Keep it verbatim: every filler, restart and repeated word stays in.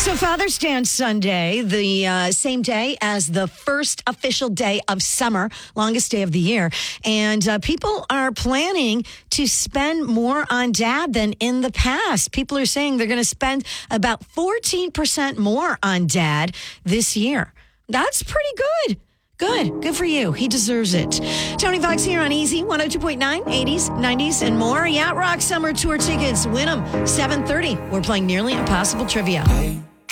So Father's Day on Sunday, the uh, same day as the first official day of summer, longest day of the year. And uh, people are planning to spend more on dad than in the past. People are saying they're going to spend about fourteen percent more on dad this year. That's pretty good. Good. Good for you. He deserves it. Tony Fox here on Easy one oh two point nine, eighties, nineties, and more. Yacht Rock Summer Tour tickets. Win them. seven thirty. We're playing Nearly Impossible Trivia.